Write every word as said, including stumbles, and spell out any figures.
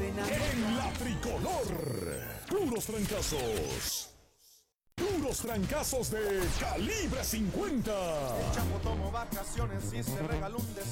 frena. En la tricolor, puros trancazos. Puros trancazos de calibre cincuenta. El Chapo tomó vacaciones y se regaló un desayuno.